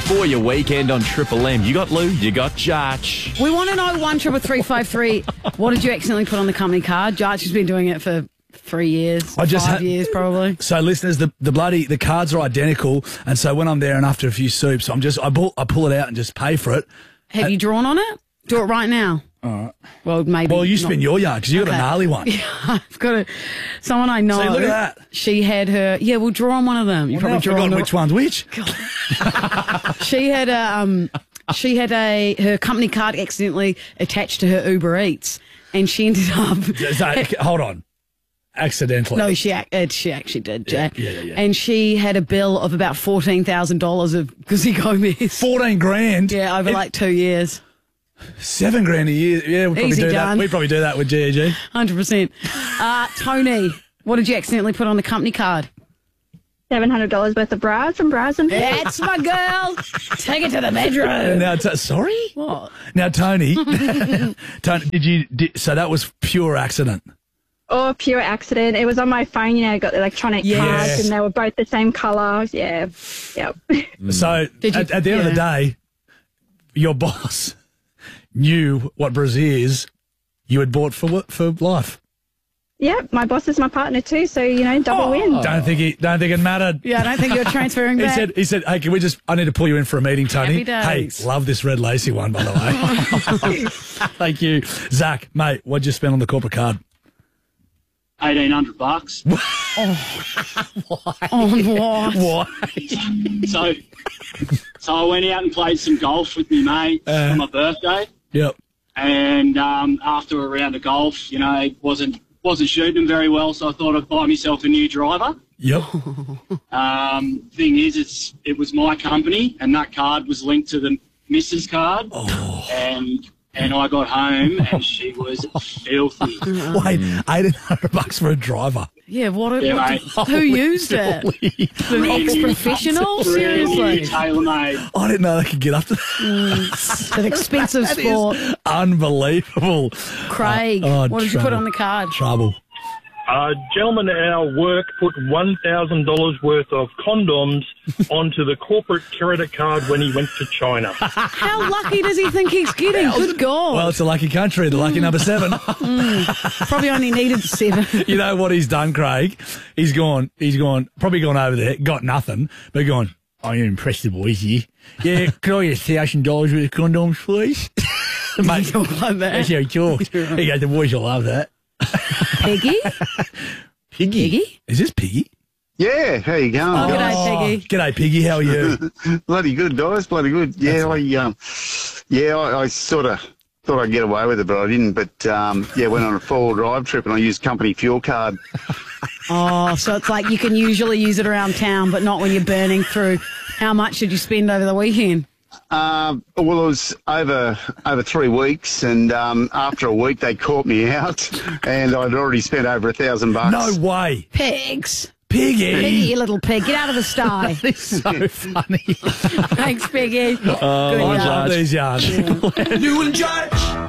for your weekend on Triple M. You got Lou, you got Jarch. We want to know 133353. What did you accidentally put on the company card? Jarch has been doing it for 3 years, 5 years probably. So listeners, the cards are identical, and so when I'm there and after a few soups, I pull it out and just pay for it. Have you drawn on it? Do it right now. All right. Well, maybe. Well, you spin your yarn because you got a gnarly one. Yeah, I've got someone I know. See, look at that. She had her. Yeah, we'll draw on one of them. You Well, probably draw on which one's which. She had her company card accidentally attached to her Uber Eats, and she ended up. Hold on. Accidentally. No, she actually did, Jack. Yeah. And she had a bill of about $14,000 of Guzzi Gomez. 14 grand. Yeah, over like 2 years. $7 grand a year. Yeah, we'd probably Easy do done. that. We'd probably do that with GEG. 100%. Tony, what did you accidentally put on the company card? $700 worth of bras from Bras and Fit. That's my girl. Take it to the bedroom. Now, sorry? What? Now, Tony, so that was pure accident. Oh, pure accident. It was on my phone, I got the electronic cards and they were both the same colour. Yeah. Yep. So at the end of the day, your boss knew what brassiere you had bought for life. Yep, my boss is my partner too, so, double win. Don't think it mattered. Yeah, I don't think you're transferring back. He said, hey, I need to pull you in for a meeting, Tony. Happy days. Hey, love this red lacy one, by the way. Thank you. Zach, mate, what'd you spend on the corporate card? $1,800. Why? Oh, what? Why? So I went out and played some golf with me mate for my birthday. Yep. And after a round of golf, wasn't shooting them very well, so I thought I'd buy myself a new driver. Yep. Thing is, it was my company, and that card was linked to the missus card. Oh. And I got home, and she was filthy. Wait, $1,800 for a driver? Yeah, mate. Who used it? The ex-professional? Seriously? Tailor-made. I didn't know they could get up to that. It's an expensive sport. Unbelievable. Craig, what did you put on the card? Trouble. A gentleman at our work put $1,000 worth of condoms onto the corporate credit card when he went to China. How lucky does he think he's getting? Good God. Well, it's a lucky country, the lucky number 7. Probably only needed 7. You know what he's done, Craig? He's probably gone over there, got nothing, but gone, I'm going to impress the boys here. Yeah, can I get $1,000 worth of condoms, please? Mate, that's how he talks. He goes, the boys will love that. Peggy? Piggy? Is this Piggy? Yeah, how you going? Oh, g'day, Piggy. G'day, Piggy. How are you? Bloody good, guys. Bloody good. Yeah, I sort of thought I'd get away with it, but I didn't. But, went on a 4-wheel drive trip and I used company fuel card. Oh, so it's like you can usually use it around town, but not when you're burning through. How much did you spend over the weekend? Well, it was over 3 weeks, and after a week they caught me out, and I'd already spent over $1,000. No way. Pigs. Piggy. Piggy, you little pig. Get out of the sty. That is so funny. Thanks, Piggy. I love these yards. Lou and Jarch.